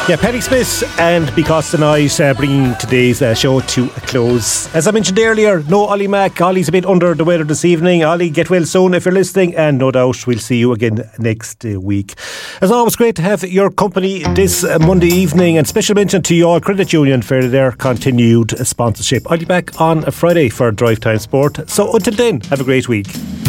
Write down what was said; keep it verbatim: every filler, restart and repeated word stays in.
Yeah, Paddy Smith and Because Tonight uh, bringing today's uh, show to a close. As I mentioned earlier, no Ollie Mack. Ollie's a bit under the weather this evening. Ollie, get well soon if you're listening, and no doubt we'll see you again next uh, week. As always, great to have your company this uh, Monday evening, and special mention to your credit union for their continued sponsorship. I'll be back on a Friday for Drive Time Sport. So until then, have a great week.